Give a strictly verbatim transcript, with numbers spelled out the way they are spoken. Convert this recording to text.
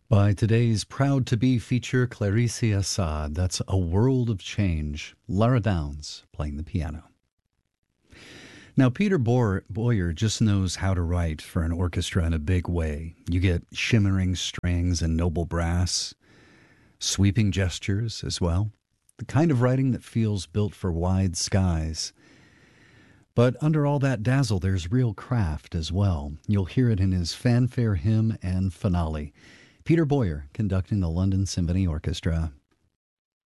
By today's proud-to-be feature, Clarice Assad. That's A World of Change. Lara Downs playing the piano. Now, Peter Boyer, Boyer just knows how to write for an orchestra in a big way. You get shimmering strings and noble brass, sweeping gestures as well. The kind of writing that feels built for wide skies. But under all that dazzle, there's real craft as well. You'll hear it in his fanfare hymn and finale. Peter Boyer conducting the London Symphony Orchestra.